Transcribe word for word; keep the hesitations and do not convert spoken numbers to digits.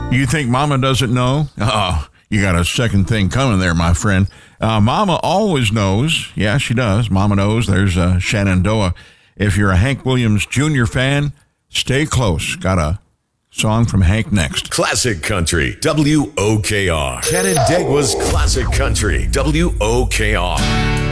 You think Mama doesn't know? Oh, you got a second thing coming there, my friend. Uh, Mama always knows. Yeah, she does. Mama knows. There's uh, Shenandoah. If you're a Hank Williams Junior fan, stay close. Got a song from Hank next. Classic Country, W O K R. Canandaigua's Classic Country, W O K R.